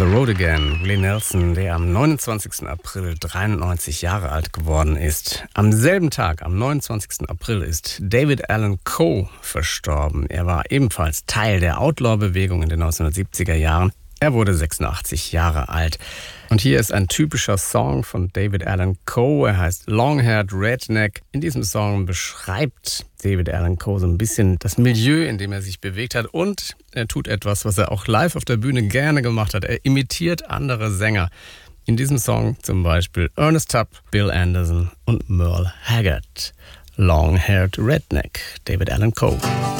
the Road Again, Willie Nelson, der am 29. April 93 Jahre alt geworden ist. Am selben Tag, am 29. April, ist David Allan Coe verstorben. Er war ebenfalls Teil der Outlaw-Bewegung in den 1970er Jahren. Er wurde 86 Jahre alt. Und hier ist ein typischer Song von David Allan Coe. Er heißt Long-Haired Redneck. In diesem Song beschreibt David Allan Coe so ein bisschen das Milieu, in dem er sich bewegt hat. Und er tut etwas, was er auch live auf der Bühne gerne gemacht hat. Er imitiert andere Sänger. In diesem Song zum Beispiel Ernest Tubb, Bill Anderson und Merle Haggard. Long-Haired Redneck, David Allan Coe.